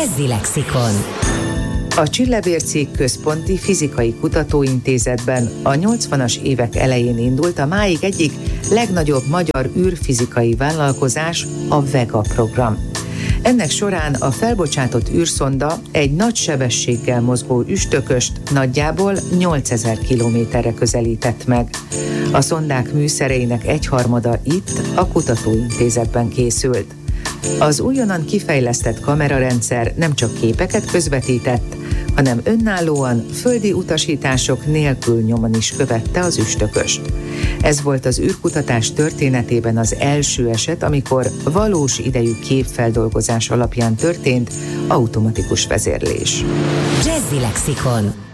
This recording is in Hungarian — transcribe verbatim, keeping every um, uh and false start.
Jazzy Lexikon. A Csillebérci Központi Fizikai Kutatóintézetben a nyolcvanas évek elején indult a máig egyik legnagyobb magyar űrfizikai vállalkozás, a Vega program. Ennek során a felbocsátott űrszonda egy nagy sebességgel mozgó üstököst nagyjából nyolcezer kilométerre közelített meg. A szondák műszereinek egyharmada itt, a kutatóintézetben készült. Az újonnan kifejlesztett kamerarendszer nem csak képeket közvetített, hanem önállóan, földi utasítások nélkül nyomon is követte az üstököst. Ez volt az űrkutatás történetében az első eset, amikor valós idejű képfeldolgozás alapján történt automatikus vezérlés. Jazzy Lexikon.